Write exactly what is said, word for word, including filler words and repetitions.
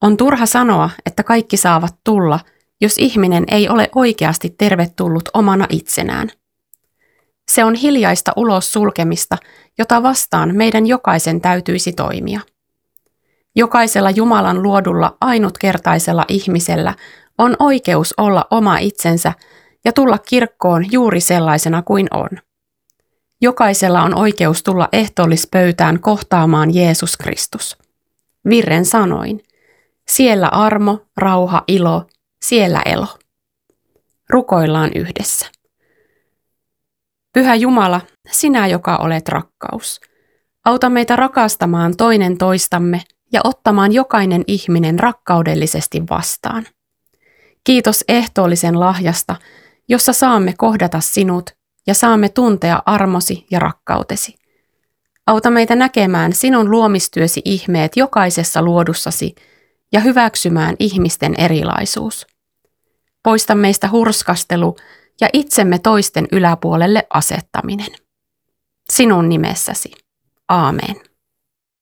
On turha sanoa, että kaikki saavat tulla, jos ihminen ei ole oikeasti tervetullut omana itsenään. Se on hiljaista ulos sulkemista, jota vastaan meidän jokaisen täytyisi toimia. Jokaisella Jumalan luodulla ainutkertaisella ihmisellä on oikeus olla oma itsensä ja tulla kirkkoon juuri sellaisena kuin on. Jokaisella on oikeus tulla ehtoollispöytään kohtaamaan Jeesus Kristus. Virren sanoin, siellä armo, rauha, ilo, siellä elo. Rukoillaan yhdessä. Pyhä Jumala, sinä joka olet rakkaus, auta meitä rakastamaan toinen toistamme ja ottamaan jokainen ihminen rakkaudellisesti vastaan. Kiitos ehtoollisen lahjasta, jossa saamme kohdata sinut ja saamme tuntea armosi ja rakkautesi. Auta meitä näkemään sinun luomistyösi ihmeet jokaisessa luodussasi ja hyväksymään ihmisten erilaisuus. Poista meistä hurskastelu ja itsemme toisten yläpuolelle asettaminen. Sinun nimessäsi. Aamen.